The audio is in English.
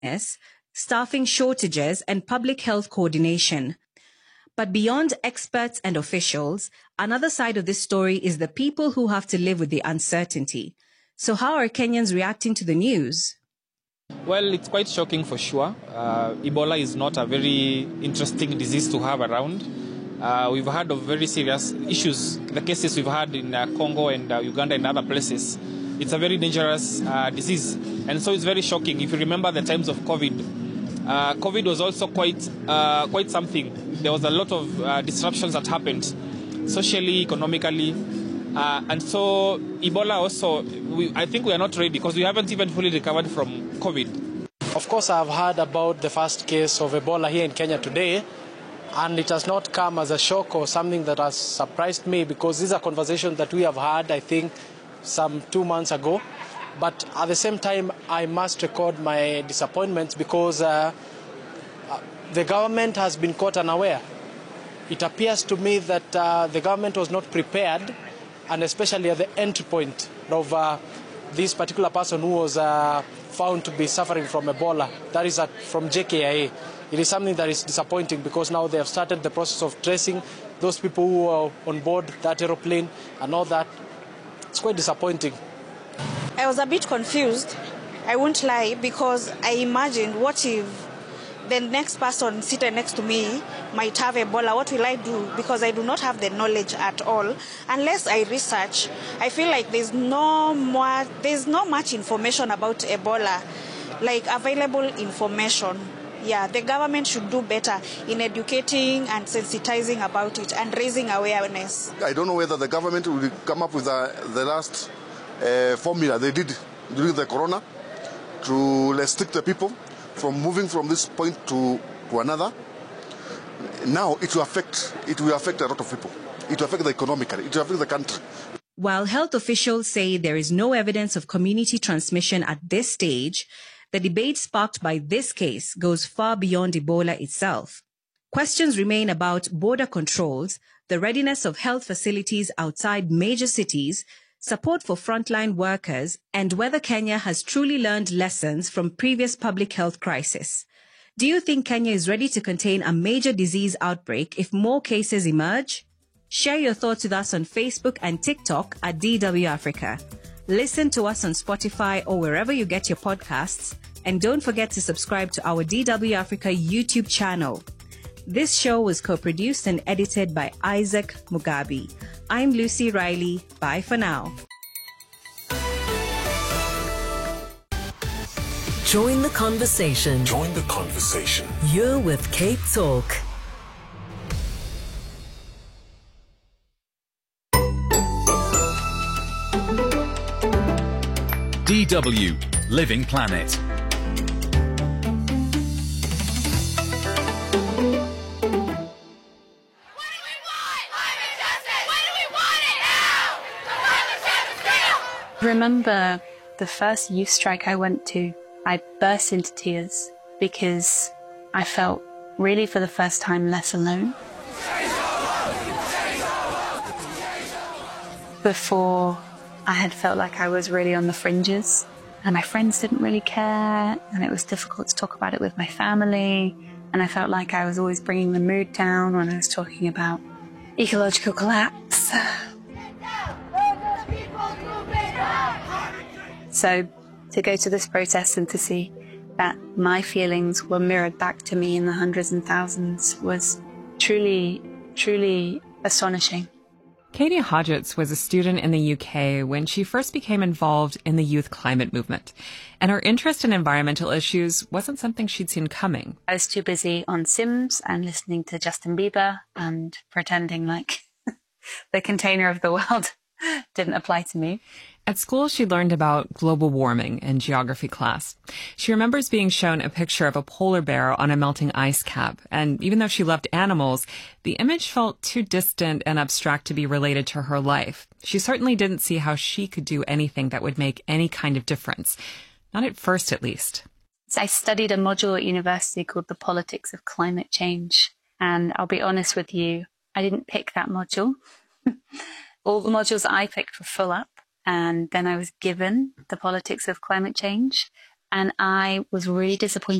staffing shortages, and public health coordination. But beyond experts and officials, another side of this story is the people who have to live with the uncertainty. So how are Kenyans reacting to the news? Well, it's quite shocking for sure. Ebola is not a very interesting disease to have around. We've heard of very serious issues, the cases we've had in Congo and Uganda and other places. It's a very dangerous disease, and so it's very shocking. If you remember the times of COVID, COVID was also quite something. There was a lot of disruptions that happened, socially, economically, and so Ebola also, I think we are not ready because we haven't even fully recovered from COVID. Of course, I've heard about the first case of Ebola here in Kenya today, and it has not come as a shock or something that has surprised me because these are conversations that we have had, I think, some 2 months ago. But at the same time, I must record my disappointments because the government has been caught unaware. It appears to me that the government was not prepared, and especially at the entry point of this particular person who was found to be suffering from Ebola, that is from JKIA. It is something that is disappointing because now they have started the process of tracing those people who are on board that aeroplane and all that. It's quite disappointing. I was a bit confused, I won't lie, because I imagined what if the next person seated next to me might have Ebola. What will I do? Because I do not have the knowledge at all. Unless I research, I feel like there's not much information about Ebola, like available information. Yeah, the government should do better in educating and sensitizing about it and raising awareness. I don't know whether the government will come up with the last formula they did during the corona to restrict the people from moving from this point to another. Now it will affect a lot of people. It will affect the economically. It will affect the country. While health officials say there is no evidence of community transmission at this stage, the debate sparked by this case goes far beyond Ebola itself. Questions remain about border controls, the readiness of health facilities outside major cities, support for frontline workers, and whether Kenya has truly learned lessons from previous public health crises. Do you think Kenya is ready to contain a major disease outbreak if more cases emerge? Share your thoughts with us on Facebook and TikTok at DW Africa. Listen to us on Spotify or wherever you get your podcasts. And don't forget to subscribe to our DW Africa YouTube channel. This show was co-produced and edited by Isaac Mugabi. I'm Lucy Riley. Bye for now. Join the conversation. Join the conversation. You're with Cape Talk. DW Living Planet. I remember the first youth strike I went to, I burst into tears because I felt really for the first time less alone. Before, I had felt like I was really on the fringes and my friends didn't really care and it was difficult to talk about it with my family, and I felt like I was always bringing the mood down when I was talking about ecological collapse. So to go to this protest and to see that my feelings were mirrored back to me in the hundreds and thousands was truly, truly astonishing. Katie Hodgetts was a student in the UK when she first became involved in the youth climate movement. And her interest in environmental issues wasn't something she'd seen coming. I was too busy on Sims and listening to Justin Bieber and pretending like the container of the world didn't apply to me. At school, she learned about global warming in geography class. She remembers being shown a picture of a polar bear on a melting ice cap, and even though she loved animals, the image felt too distant and abstract to be related to her life. She certainly didn't see how she could do anything that would make any kind of difference. Not at first, at least. I studied a module at university called The Politics of Climate Change, and I'll be honest with you, I didn't pick that module. All the modules I picked were full up. And then I was given The Politics of Climate Change. And I was really disappointed